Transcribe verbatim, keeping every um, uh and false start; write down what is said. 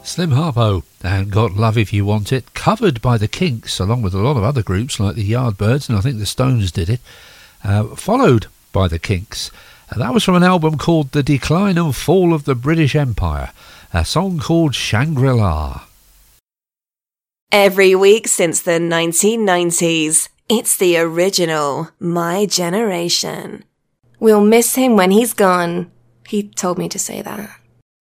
Slim Harpo and Got Love If You Want It, covered by the Kinks along with a lot of other groups like the Yardbirds, and I think the Stones did it, uh, followed by the Kinks. Uh, that was from an album called The Decline and Fall of the British Empire, a song called Shangri-La. Every week since the nineteen nineties, it's the original My Generation. We'll miss him when he's gone. He told me to say that.